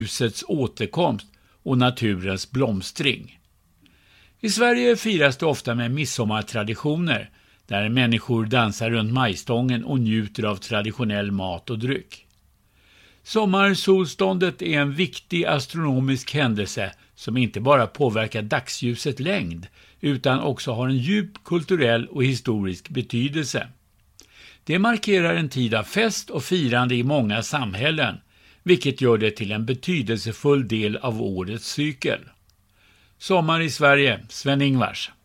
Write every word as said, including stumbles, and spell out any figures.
ljusets återkomst och naturens blomstring. I Sverige firas det ofta med midsommartraditioner där människor dansar runt majstången och njuter av traditionell mat och dryck. Sommarsolståndet är en viktig astronomisk händelse som inte bara påverkar dagsljusets längd utan också har en djup kulturell och historisk betydelse. Det markerar en tid av fest och firande i många samhällen, vilket gör det till en betydelsefull del av årets cykel. Sommar i Sverige, Sven Ingvars.